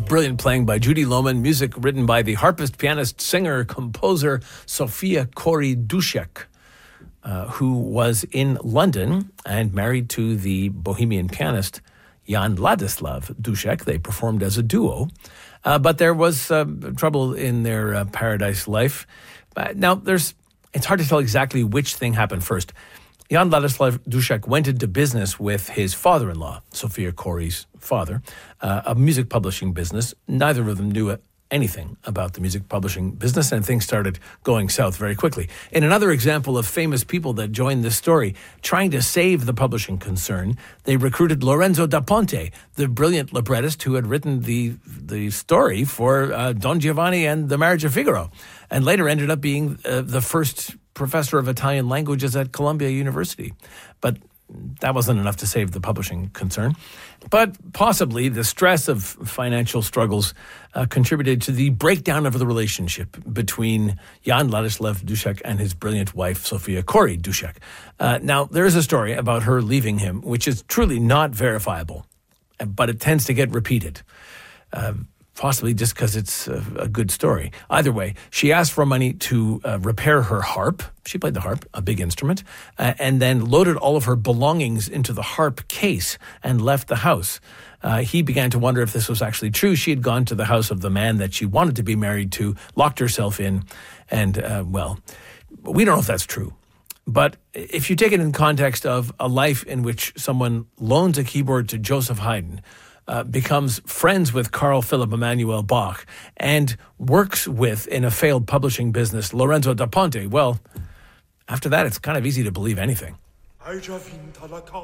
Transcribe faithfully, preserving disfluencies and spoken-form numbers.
brilliant playing by Judy Lohman, music written by the harpist, pianist, singer, composer Sofia Kory-Duszek, uh, who was in London and married to the Bohemian pianist Jan Ladislav Duszek. They performed as a duo, uh, but there was uh, trouble in their uh, paradise life. Uh, now, there's it's hard to tell exactly which thing happened first. Jan Ladislav Duszek went into business with his father-in-law, Sofia Kory's father, uh, a music publishing business. Neither of them knew anything about the music publishing business, and things started going south very quickly. In another example of famous people that joined this story, trying to save the publishing concern, they recruited Lorenzo da Ponte, the brilliant librettist who had written the the story for uh, Don Giovanni and The Marriage of Figaro, and later ended up being uh, the first professor of Italian languages at Columbia University. But that wasn't enough to save the publishing concern. But possibly the stress of financial struggles uh, contributed to the breakdown of the relationship between Jan Ladislav Duszek and his brilliant wife, Sofia Kory-Duszek. Uh, now, there is a story about her leaving him, which is truly not verifiable, but it tends to get repeated. Uh, Possibly just because it's a, a good story. Either way, she asked for money to uh, repair her harp. She played the harp, a big instrument, uh, and then loaded all of her belongings into the harp case and left the house. Uh, he began to wonder if this was actually true. She had gone to the house of the man that she wanted to be married to, locked herself in, and, uh, well, we don't know if that's true. But if you take it in context of a life in which someone loans a keyboard to Joseph Haydn, Uh, becomes friends with Carl Philipp Emanuel Bach, and works with, in a failed publishing business, Lorenzo da Ponte, well, after that, it's kind of easy to believe anything.